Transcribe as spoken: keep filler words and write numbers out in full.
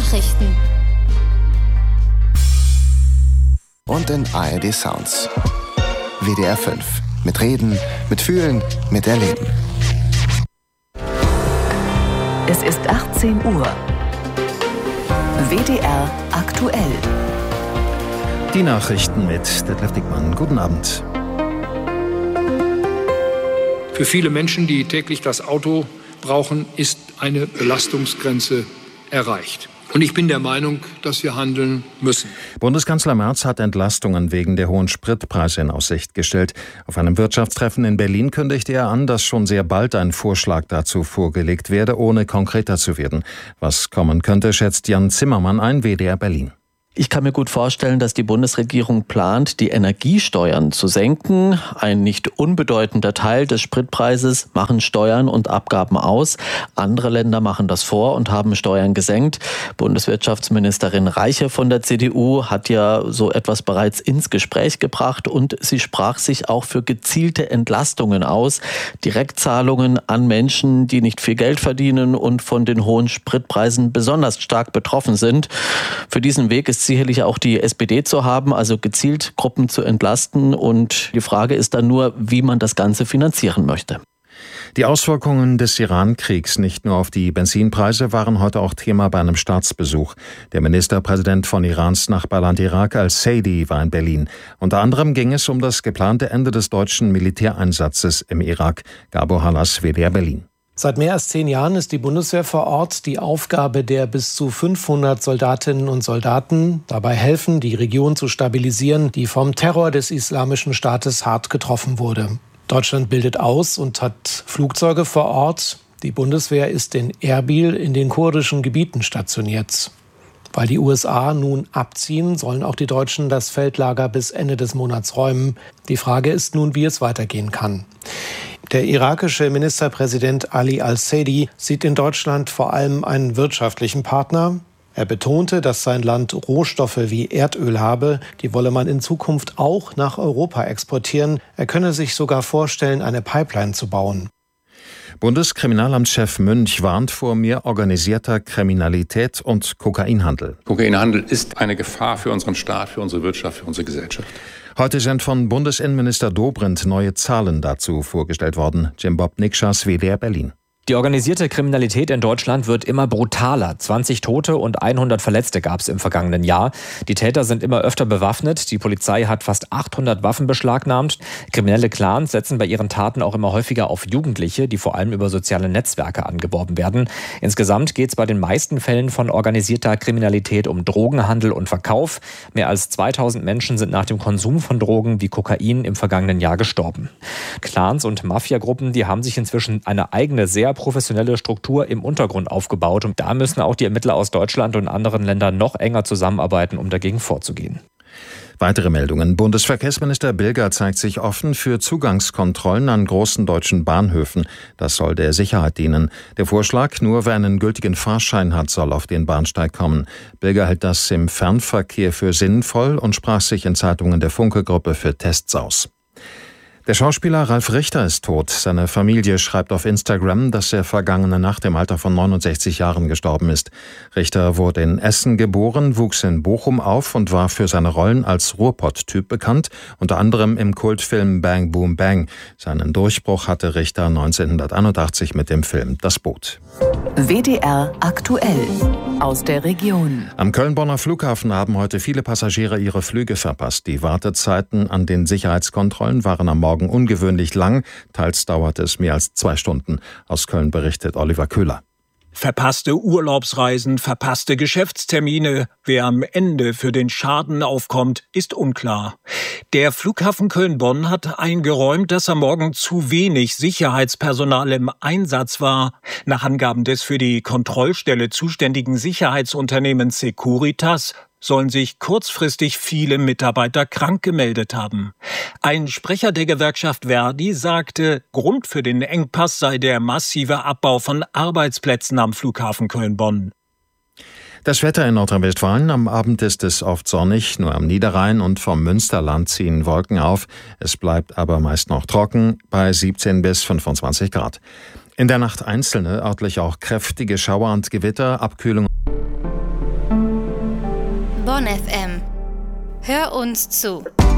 Nachrichten. Und in A R D Sounds. W D R fünf. Mit Reden, mit Fühlen, mit Erleben. Es ist achtzehn Uhr. W D R aktuell. Die Nachrichten mit Detlef Dickmann. Guten Abend. Für viele Menschen, die täglich das Auto brauchen, ist eine Belastungsgrenze erreicht. Und ich bin der Meinung, dass wir handeln müssen. Bundeskanzler Merz hat Entlastungen wegen der hohen Spritpreise in Aussicht gestellt. Auf einem Wirtschaftstreffen in Berlin kündigte er an, dass schon sehr bald ein Vorschlag dazu vorgelegt werde, ohne konkreter zu werden. Was kommen könnte, schätzt Jan Zimmermann ein, W D R Berlin. Ich kann mir gut vorstellen, dass die Bundesregierung plant, die Energiesteuern zu senken. Ein nicht unbedeutender Teil des Spritpreises machen Steuern und Abgaben aus. Andere Länder machen das vor und haben Steuern gesenkt. Bundeswirtschaftsministerin Reiche von der C D U hat ja so etwas bereits ins Gespräch gebracht und sie sprach sich auch für gezielte Entlastungen aus. Direktzahlungen an Menschen, die nicht viel Geld verdienen und von den hohen Spritpreisen besonders stark betroffen sind. Für diesen Weg ist sicherlich auch die S P D zu haben, also gezielt Gruppen zu entlasten. Und die Frage ist dann nur, wie man das Ganze finanzieren möchte. Die Auswirkungen des Iran-Kriegs nicht nur auf die Benzinpreise waren heute auch Thema bei einem Staatsbesuch. Der Ministerpräsident von Irans Nachbarland Irak al-Saidi war in Berlin. Unter anderem ging es um das geplante Ende des deutschen Militäreinsatzes im Irak. Gabo Hallas, W D R Berlin. Seit mehr als zehn Jahren ist die Bundeswehr vor Ort. Die Aufgabe der bis zu fünfhundert Soldatinnen und Soldaten dabei helfen, die Region zu stabilisieren, die vom Terror des Islamischen Staates hart getroffen wurde. Deutschland bildet aus und hat Flugzeuge vor Ort. Die Bundeswehr ist in Erbil in den kurdischen Gebieten stationiert. Weil die U S A nun abziehen, sollen auch die Deutschen das Feldlager bis Ende des Monats räumen. Die Frage ist nun, wie es weitergehen kann. Der irakische Ministerpräsident Ali al-Saidi sieht in Deutschland vor allem einen wirtschaftlichen Partner. Er betonte, dass sein Land Rohstoffe wie Erdöl habe. Die wolle man in Zukunft auch nach Europa exportieren. Er könne sich sogar vorstellen, eine Pipeline zu bauen. Bundeskriminalamtschef Münch warnt vor mehr organisierter Kriminalität und Kokainhandel. Kokainhandel ist eine Gefahr für unseren Staat, für unsere Wirtschaft, für unsere Gesellschaft. Heute sind von Bundesinnenminister Dobrindt neue Zahlen dazu vorgestellt worden. Jim Bob Nikschas, W D R Berlin. Die organisierte Kriminalität in Deutschland wird immer brutaler. zwanzig Tote und hundert Verletzte gab es im vergangenen Jahr. Die Täter sind immer öfter bewaffnet. Die Polizei hat fast achthundert Waffen beschlagnahmt. Kriminelle Clans setzen bei ihren Taten auch immer häufiger auf Jugendliche, die vor allem über soziale Netzwerke angeworben werden. Insgesamt geht es bei den meisten Fällen von organisierter Kriminalität um Drogenhandel und Verkauf. Mehr als zweitausend Menschen sind nach dem Konsum von Drogen wie Kokain im vergangenen Jahr gestorben. Clans und Mafiagruppen, die haben sich inzwischen eine eigene, sehr professionelle Struktur im Untergrund aufgebaut. Und da müssen auch die Ermittler aus Deutschland und anderen Ländern noch enger zusammenarbeiten, um dagegen vorzugehen. Weitere Meldungen. Bundesverkehrsminister Bilger zeigt sich offen für Zugangskontrollen an großen deutschen Bahnhöfen. Das soll der Sicherheit dienen. Der Vorschlag, nur wer einen gültigen Fahrschein hat, soll auf den Bahnsteig kommen. Bilger hält das im Fernverkehr für sinnvoll und sprach sich in Zeitungen der Funke-Gruppe für Tests aus. Der Schauspieler Ralf Richter ist tot. Seine Familie schreibt auf Instagram, dass er vergangene Nacht im Alter von neunundsechzig Jahren gestorben ist. Richter wurde in Essen geboren, wuchs in Bochum auf und war für seine Rollen als Ruhrpott-Typ bekannt, unter anderem im Kultfilm Bang Boom Bang. Seinen Durchbruch hatte Richter neunzehnhunderteinundachtzig mit dem Film Das Boot. W D R aktuell aus der Region. Am Köln-Bonner Flughafen haben heute viele Passagiere ihre Flüge verpasst. Die Wartezeiten an den Sicherheitskontrollen waren am Morgen ungewöhnlich lang. Teils dauerte es mehr als zwei Stunden. Aus Köln berichtet Oliver Köhler. Verpasste Urlaubsreisen, verpasste Geschäftstermine. Wer am Ende für den Schaden aufkommt, ist unklar. Der Flughafen Köln-Bonn hat eingeräumt, dass am Morgen zu wenig Sicherheitspersonal im Einsatz war. Nach Angaben des für die Kontrollstelle zuständigen Sicherheitsunternehmens Securitas sollen sich kurzfristig viele Mitarbeiter krank gemeldet haben. Ein Sprecher der Gewerkschaft Verdi sagte, Grund für den Engpass sei der massive Abbau von Arbeitsplätzen am Flughafen Köln-Bonn. Das Wetter in Nordrhein-Westfalen. Am Abend ist es oft sonnig, nur am Niederrhein und vom Münsterland ziehen Wolken auf. Es bleibt aber meist noch trocken bei siebzehn bis fünfundzwanzig Grad. In der Nacht einzelne, örtlich auch kräftige Schauer und Gewitter, Abkühlung. Bonn F M. Hör uns zu.